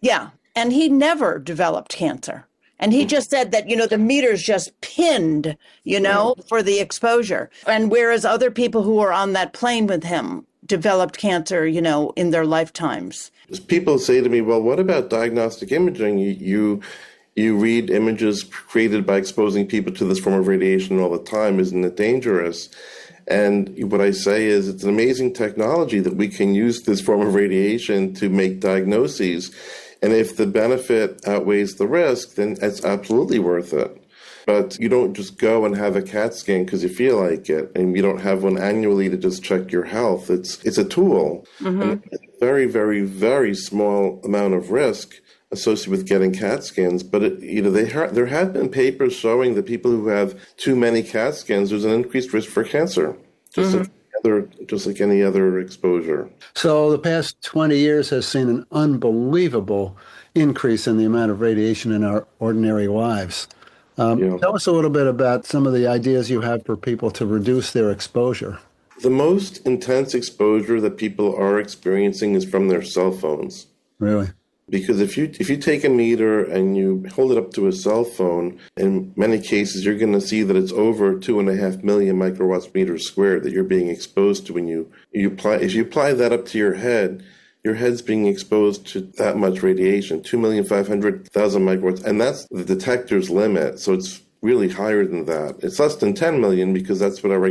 Yeah. And he never developed cancer. And he just said that, the meters just pinned, for the exposure. And whereas other people who were on that plane with him developed cancer, in their lifetimes. People say to me, well, what about diagnostic imaging? You read images created by exposing people to this form of radiation all the time. Isn't it dangerous? And what I say is it's an amazing technology that we can use this form of radiation to make diagnoses. And if the benefit outweighs the risk, then it's absolutely worth it. But you don't just go and have a CAT scan because you feel like it, and you don't have one annually to just check your health. It's a tool. Mm-hmm. And a very, very, very small amount of risk associated with getting CAT scans. But there have been papers showing that people who have too many CAT scans, there's an increased risk for cancer. Just like any other exposure. So the past 20 years has seen an unbelievable increase in the amount of radiation in our ordinary lives. Tell us a little bit about some of the ideas you have for people to reduce their exposure. The most intense exposure that people are experiencing is from their cell phones. Really? Because if you take a meter and you hold it up to a cell phone, in many cases you're going to see that it's over 2.5 million microwatts meters squared that you're being exposed to when you apply. If you apply that up to your head's being exposed to that much radiation, 2,500,000 microwatts, and that's the detector's limit. So it's really higher than that. It's less than 10 million because that's what our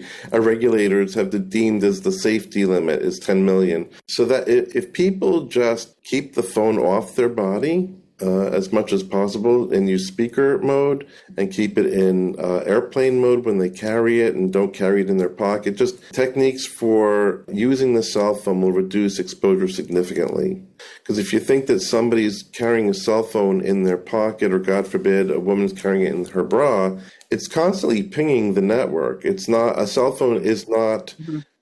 regulators have deemed as the safety limit is 10 million. So that if people just keep the phone off their body as much as possible and use speaker mode and keep it in airplane mode when they carry it and don't carry it in their pocket, just techniques for using the cell phone will reduce exposure significantly. Because if you think that somebody's carrying a cell phone in their pocket, or God forbid, a woman's carrying it in her bra, it's constantly pinging the network. A cell phone is not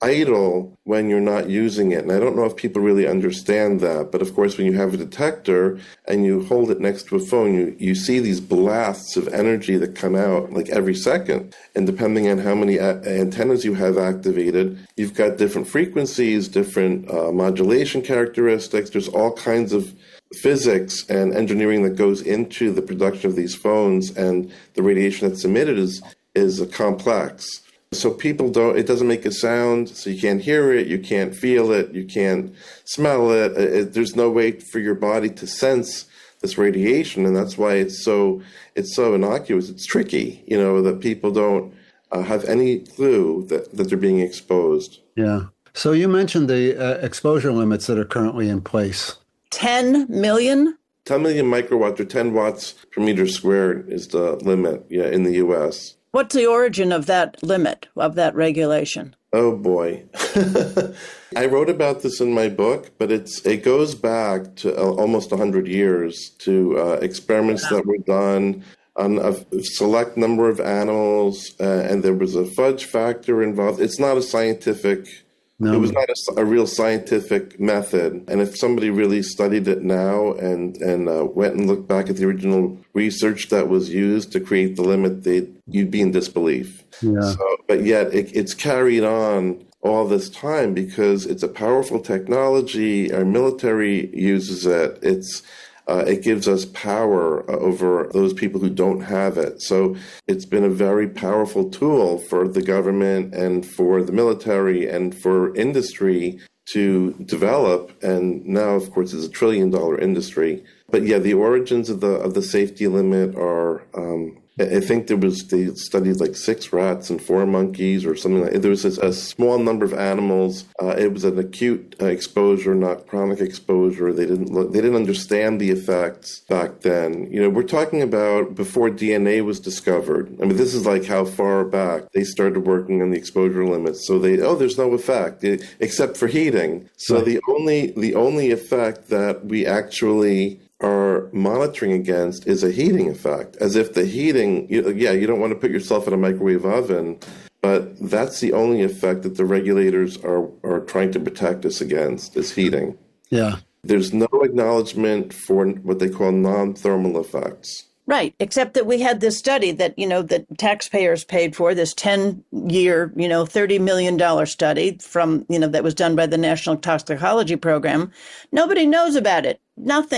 idle when you're not using it. And I don't know if people really understand that. But of course, when you have a detector and you hold it next to a phone, you see these blasts of energy that come out like every second. And depending on how many antennas you have activated, you've got different frequencies, different modulation characteristics. There's all kinds of physics and engineering that goes into the production of these phones, and the radiation that's emitted is complex. So it doesn't make a sound, so you can't hear it, you can't feel it, you can't smell it. There's no way for your body to sense this radiation, and that's why it's so innocuous. It's tricky, that people don't have any clue that they're being exposed. Yeah. So you mentioned the exposure limits that are currently in place. 10 million? 10 million microwatts, or 10 watts per meter squared is the limit, in the U.S. What's the origin of that limit, of that regulation? Oh, boy. I wrote about this in my book, but it goes back to almost 100 years to experiments that were done on a select number of animals, and there was a fudge factor involved. It's not a scientific... No. It was not a real scientific method. And if somebody really studied it now and went and looked back at the original research that was used to create the limit, you'd be in disbelief. Yeah. But yet it's carried on all this time because it's a powerful technology. Our military uses it. It gives us power over those people who don't have it. So it's been a very powerful tool for the government and for the military and for industry to develop. And now, of course, it's $1 trillion industry. But yeah, the origins of the safety limit are, I think they studied like 6 rats and 4 monkeys or something like that. There was a small number of animals. It was an acute exposure, not chronic exposure. They didn't understand the effects back then. We're talking about before DNA was discovered. I mean, this is like how far back they started working on the exposure limits. So there's no effect except for heating. So right. The only effect that we actually are monitoring against is a heating effect, as if the heating, you don't want to put yourself in a microwave oven, but that's the only effect that the regulators are trying to protect us against is heating. Yeah. There's no acknowledgement for what they call non-thermal effects. Right, except that we had this study that, that taxpayers paid for, this 10-year, $30 million study from, that was done by the National Toxicology Program. Nobody knows about it. Nothing.